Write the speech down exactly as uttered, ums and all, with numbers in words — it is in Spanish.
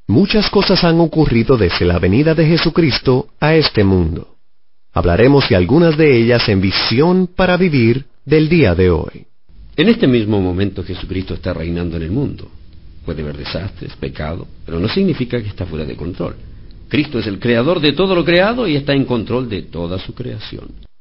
Muchas cosas han ocurrido desde la venida de Jesucristo a este mundo. Hablaremos de algunas de ellas en Visión para Vivir del día de hoy. En este mismo momento Jesucristo está reinando en el mundo. Puede haber desastres, pecado, pero no significa que está fuera de control. Cristo es el creador de todo lo creado y está en control de toda su creación.